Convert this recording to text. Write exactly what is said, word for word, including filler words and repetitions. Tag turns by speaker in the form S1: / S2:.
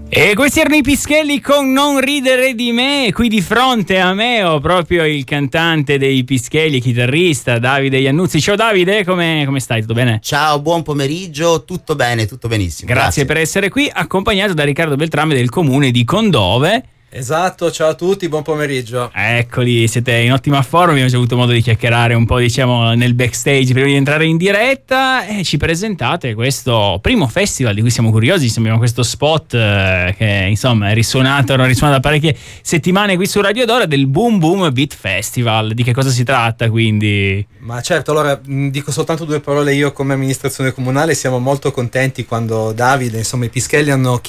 S1: E questi erano i Pischelli con Non ridere di me. Qui di fronte a me ho proprio il cantante dei Pischelli, chitarrista Davide Iannuzzi. Ciao Davide, come, come stai? Tutto bene?
S2: Ciao, buon pomeriggio, tutto bene, tutto benissimo.
S1: Grazie,
S2: Grazie
S1: per essere qui, accompagnato da Riccardo Beltrame del comune di Condove.
S3: Esatto, ciao a tutti, buon pomeriggio.
S1: Eccoli, siete in ottima forma, abbiamo già avuto modo di chiacchierare un po', diciamo, nel backstage prima di entrare in diretta e ci presentate questo primo festival di cui siamo curiosi. Abbiamo questo spot eh, che insomma è risuonato, è risuonato da parecchie settimane qui su Radio Dora, del Boom Boom Beat Festival. Di che cosa si tratta quindi?
S3: Ma certo, allora mh, dico soltanto due parole io come amministrazione comunale. Siamo molto contenti quando Davide, insomma i Pischelli hanno